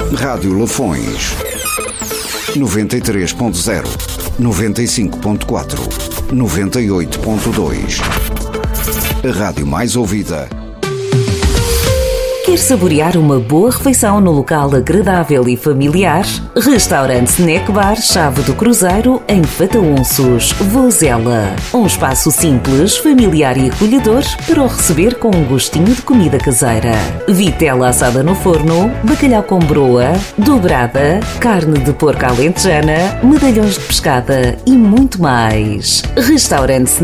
Rádio Lafões 93.0, 95.4, 98.2. A rádio mais ouvida. Quer saborear uma boa refeição no local agradável e familiar? Restaurante Snack Bar Chave do Cruzeiro, em Fataonços, Vozela. Um espaço simples, familiar e acolhedor para o receber com um gostinho de comida caseira. Vitela assada no forno, bacalhau com broa, dobrada, carne de porco alentejana, medalhões de pescada e muito mais. Restaurante